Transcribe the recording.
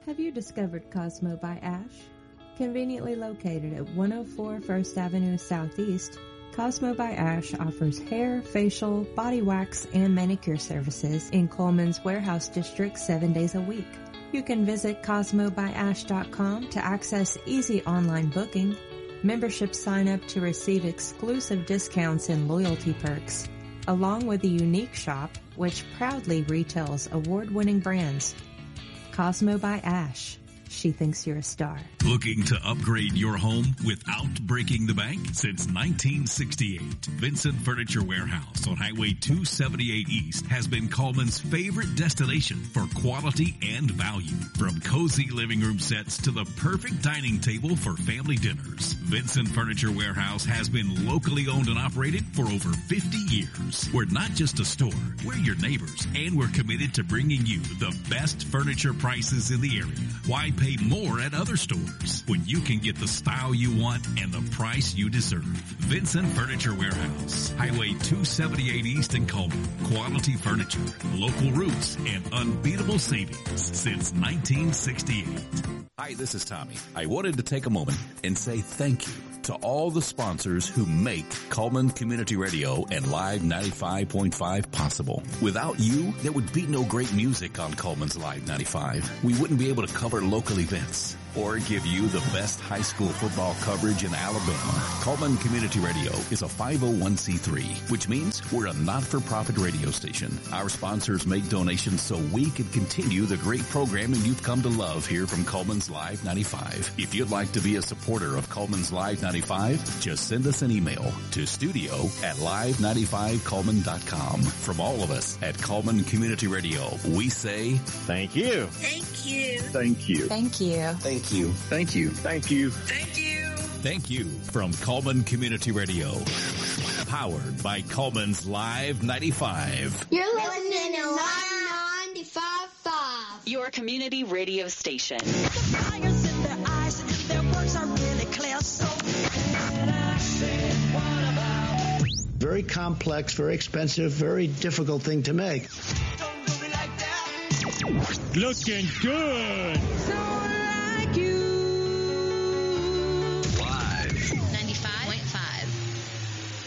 Have you discovered Cosmo by Ash? Conveniently located at 104 First Avenue Southeast, Cosmo by Ash offers hair, facial, body wax, and manicure services in Coleman's Warehouse District 7 days a week. You can visit CosmoByAsh.com to access easy online booking, membership sign up to receive exclusive discounts and loyalty perks, along with a unique shop which proudly retails award-winning brands. Cosmo by Ash. She thinks you're a star. Looking to upgrade your home without breaking the bank? Since 1968, Vincent Furniture Warehouse on Highway 278 East has been Coleman's favorite destination for quality and value. From cozy living room sets to the perfect dining table for family dinners, Vincent Furniture Warehouse has been locally owned and operated for over 50 years. We're not just a store, we're your neighbors, and we're committed to bringing you the best furniture prices in the area. Why pay more at other stores when you can get the style you want and the price you deserve? Vincent Furniture Warehouse, Highway 278 East in Coleman. Quality furniture, local roots, and unbeatable savings since 1968. Hi, this is Tommy. I wanted to take a moment and say thank you to all the sponsors who make Coleman Community Radio and Live 95.5 possible. Without you, there would be no great music on Coleman's Live 95. We wouldn't be able to cover local events or give you the best high school football coverage in Alabama. Coleman Community Radio is a 501c3, which means we're a not-for-profit radio station. Our sponsors make donations so we can continue the great programming you've come to love here from Coleman's Live 95. If you'd like to be a supporter of Coleman's Live 95, just send us an email to studio@live95coleman.com. From all of us at Coleman Community Radio, we say thank you. Thank you. Thank you. Thank you. Thank you. Thank you. Thank you. Thank you. Thank you from Coleman Community Radio. Powered by Coleman's Live 95. You're listening to Live 95.5. Your community radio station. The fires in their eyes and their words are really clear. So very complex, very expensive, very difficult thing to make. Looking good.